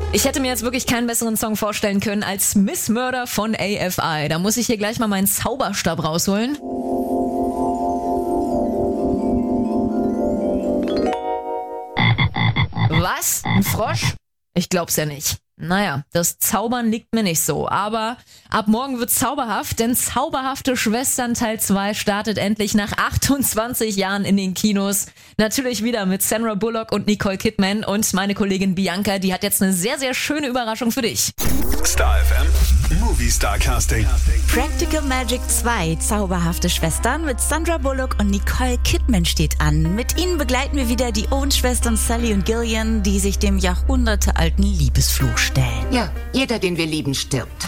Ich hätte mir jetzt wirklich keinen besseren Song vorstellen können als Miss Murder von AFI. Da muss ich hier gleich mal meinen Zauberstab rausholen. Was? Ein Frosch? Ich glaub's ja nicht. Naja, das Zaubern liegt mir nicht so, aber ab morgen wird's zauberhaft, denn Zauberhafte Schwestern Teil 2 startet endlich nach 28 Jahren in den Kinos. Natürlich wieder mit Sandra Bullock und Nicole Kidman, und meine Kollegin Bianca, die hat jetzt eine sehr, sehr schöne Überraschung für dich. Star FM Movie Star Casting. Practical Magic 2, Zauberhafte Schwestern mit Sandra Bullock und Nicole Kidman steht an. Mit ihnen begleiten wir wieder die Owen-Schwestern Sally und Gillian, die sich dem jahrhundertealten Liebesfluch stellen. Ja, jeder, den wir lieben, stirbt.